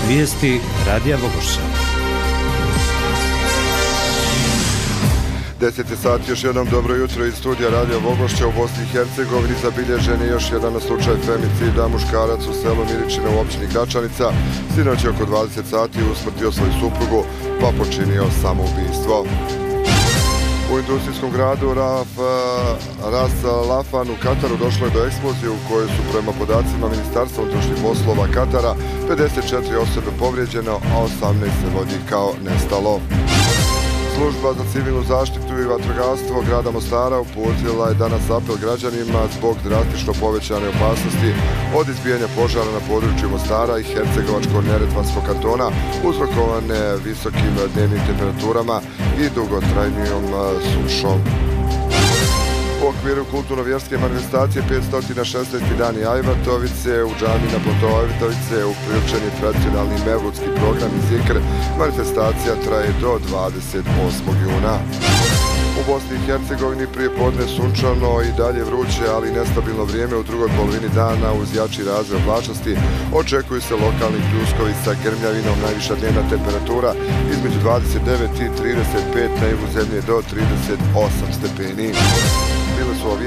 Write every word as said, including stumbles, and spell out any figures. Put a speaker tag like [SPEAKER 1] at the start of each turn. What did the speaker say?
[SPEAKER 1] Vijesti Radija Vogošća.
[SPEAKER 2] deset je sati, još jednom dobro jutro iz studija Radija Vogošća. U Bosni i Hercegovini zabilježen je još jedan slučaj femicida. Muškarac u selu Miričine u općini Gračanica sinoć je oko dvadeset sati usmrtio svoju suprugu pa počinio samoubistvo. U industrijskom gradu Raf, Ras Lafan u Kataru došlo je do eksplozije u kojoj su prema podacima Ministarstva unutrašnjih poslova Katara pedeset četiri osobe povrijeđeno, a osamnaest se vodi kao nestalo. Služba za civilnu zaštitu i vatrogastvo grada Mostara uputila je danas apel građanima zbog drastično povećane opasnosti od izbijanja požara na području Mostara i Hercegovačko-neretvanskog kantona uzrokovane visokim dnevnim temperaturama i dugotrajnijom sušom. U okviru kulturno-vjerske manifestacije petsto šesnaesti dani Ajvatovice u džami na platou Ajvatovice uključen je tradicionalni mevludski program i zikr. Manifestacija traje do dvadeset osmog juna. U Bosni i Hercegovini prije podne sunčano i dalje vruće, ali nestabilno vrijeme u drugoj polovini dana uz jači razvoj oblačnosti. Očekuju se lokalni pljuskovi sa grmljavinom, najviša dnevna temperatura između dvadeset devet i trideset pet, na jugu zemlje do trideset osam stepeni.